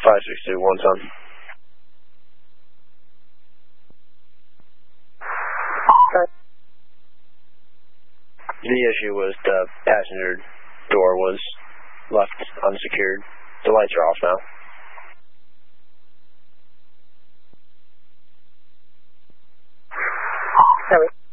562, one ton. The issue was the passenger door was left unsecured. The lights are off now. Sorry.